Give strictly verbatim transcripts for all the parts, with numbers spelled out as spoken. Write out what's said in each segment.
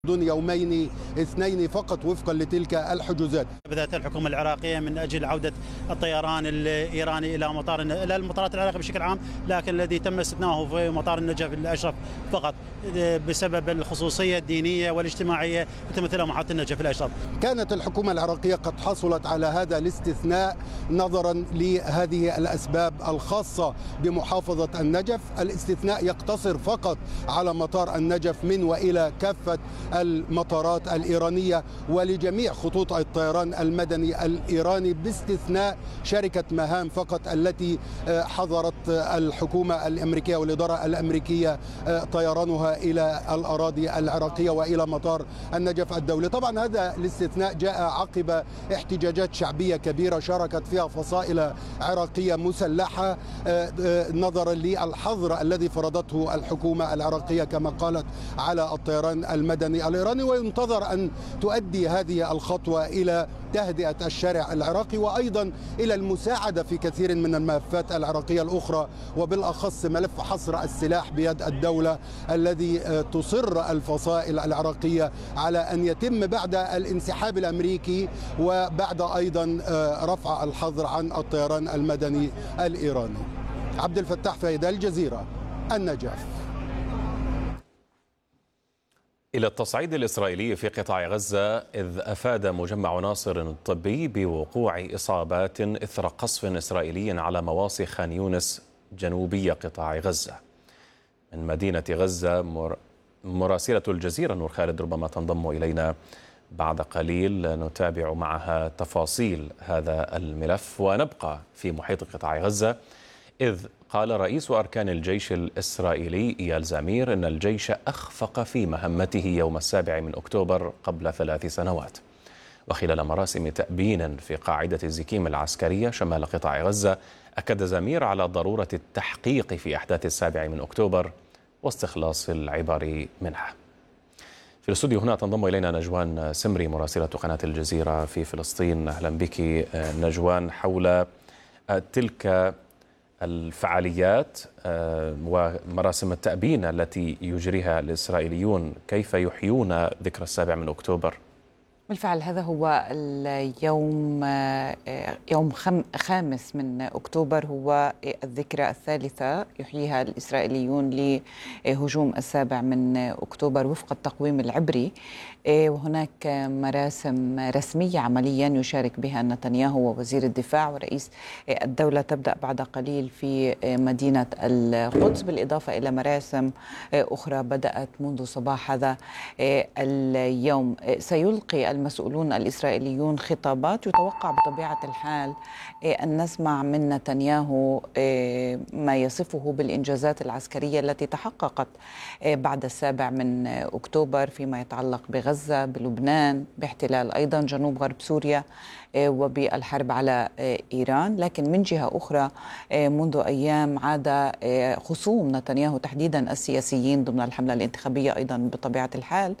دون يومين اثنين فقط وفقا لتلك الحجوزات. بدأت الحكومة العراقية من أجل عودة الطيران الإيراني إلى مطار إلى المطارات العراقية بشكل عام، لكن الذي تم استثناؤه في مطار النجف الأشرف فقط بسبب الخصوصية الدينية والاجتماعية تمثلها محطة النجف الأشرف. كانت الحكومة العراقية قد حصلت على هذا الاستثناء نظرا لهذه الأسباب الخاصة بمحافظة النجف. الاستثناء يقتصر فقط على مطار النجف من وإلى كافة المطارات الإيرانية ولجميع خطوط الطيران المدني الإيراني باستثناء شركة مهام فقط التي حظرت الحكومة الأمريكية والإدارة الأمريكية طيرانها إلى الأراضي العراقية وإلى مطار النجف الدولي. طبعا هذا الاستثناء جاء عقب احتجاجات شعبية كبيرة شاركت فيها فصائل عراقية مسلحة نظرا للحظر الذي فرضته الحكومة العراقية كما قالت على الطيران المدني الإيراني، وينتظر أن تؤدي هذه الخطوة إلى تهدئة الشارع العراقي وأيضا إلى المساعدة في كثير من الملفات العراقية الأخرى، وبالأخص ملف حصر السلاح بيد الدولة الذي تصر الفصائل العراقية على أن يتم بعد الانسحاب الأمريكي وبعد أيضا رفع الحظر عن الطيران المدني الإيراني. عبد الفتاح فايدة، الجزيرة، النجف. إلى التصعيد الإسرائيلي في قطاع غزة، إذ أفاد مجمع ناصر الطبي بوقوع إصابات إثر قصف إسرائيلي على مواصي خان يونس جنوبي قطاع غزة. من مدينة غزة مراسلة الجزيرة نور خالد ربما تنضم إلينا بعد قليل نتابع معها تفاصيل هذا الملف. ونبقى في محيط قطاع غزة، إذ قال رئيس أركان الجيش الإسرائيلي إيال زمير إن الجيش أخفق في مهمته يوم السابع من أكتوبر قبل ثلاث سنوات. وخلال مراسم تأبين في قاعدة زكيم العسكرية شمال قطاع غزة، أكد زمير على ضرورة التحقيق في أحداث السابع من أكتوبر واستخلاص العبر منها. في الاستوديو هنا تنضم إلينا نجوان سمري مراسلة قناة الجزيرة في فلسطين. أهلا بك نجوان. حول تلك الفعاليات ومراسم التأبين التي يجريها الإسرائيليون، كيف يحيون ذكرى السابع من أكتوبر؟ بالفعل هذا هو اليوم يوم خامس من أكتوبر، هو الذكرى الثالثة يحييها الإسرائيليون لهجوم السابع من أكتوبر وفق التقويم العبري. وهناك مراسم رسمية عمليا يشارك بها نتنياهو ووزير الدفاع ورئيس الدولة تبدأ بعد قليل في مدينة القدس، بالإضافة إلى مراسم أخرى بدأت منذ صباح هذا اليوم. سيلقي المسؤولون الإسرائيليون خطابات، يتوقع بطبيعة الحال أن نسمع من نتنياهو ما يصفه بالإنجازات العسكرية التي تحققت بعد السابع من أكتوبر فيما يتعلق بغزة، بلبنان، باحتلال أيضا جنوب غرب سوريا وبالحرب على إيران. لكن من جهة أخرى منذ أيام عاد خصوم نتنياهو تحديدا السياسيين ضمن الحملة الانتخابية أيضا بطبيعة الحال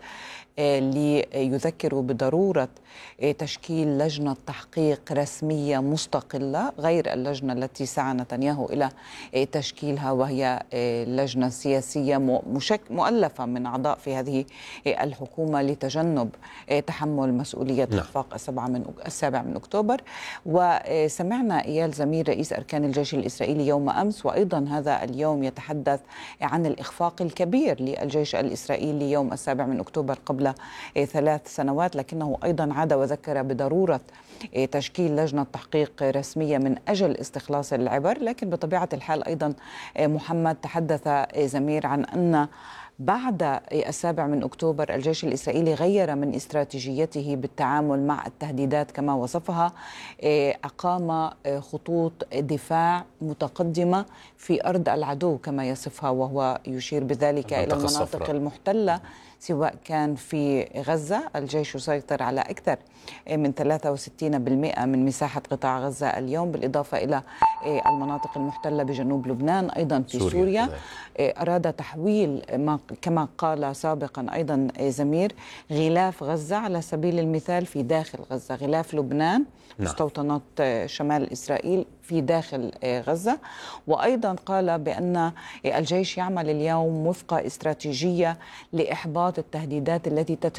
ليذكروا بضرورة تشكيل لجنة تحقيق رسمية مستقلة غير اللجنة التي سعى نتنياهو إلى تشكيلها، وهي لجنة سياسية مؤلفة من أعضاء في هذه الحكومة لتجنب تحمل مسؤولية إخفاق السابع من أكتوبر. وسمعنا إيال زمير رئيس أركان الجيش الإسرائيلي يوم أمس وأيضا هذا اليوم يتحدث عن الإخفاق الكبير للجيش الإسرائيلي يوم السابع من أكتوبر قبل ثلاث سنوات، لكنه أيضا عاد وذكر بضرورة تشكيل لجنة تحقيق رسمية من أجل استخلاص العبر. لكن بطبيعة الحال أيضا محمد تحدث زمير عن أن بعد السابع من أكتوبر الجيش الإسرائيلي غير من استراتيجيته بالتعامل مع التهديدات كما وصفها، أقام خطوط دفاع متقدمة في أرض العدو كما يصفها، وهو يشير بذلك إلى المناطق المحتلة سواء كان في غزة. الجيش يسيطر على أكثر من ثلاثة وستين بالمئة من مساحة قطاع غزة اليوم، بالإضافة إلى المناطق المحتلة بجنوب لبنان أيضا في سوريا, سوريا. أراد تحويل ما كما قال سابقا أيضا زمير غلاف غزة على سبيل المثال في داخل غزة، غلاف لبنان مستوطنات شمال إسرائيل في داخل غزة. وأيضا قال بأن الجيش يعمل اليوم وفق استراتيجية لإحباط التهديدات التي